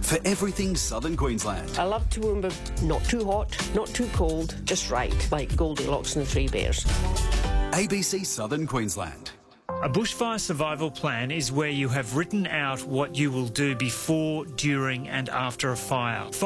for everything Southern Queensland. I love Toowoomba, not too hot, not too cold, just right, like Goldilocks and the Three Bears. ABC Southern Queensland. A bushfire survival plan is where you have written out what you will do before, during and after a fire.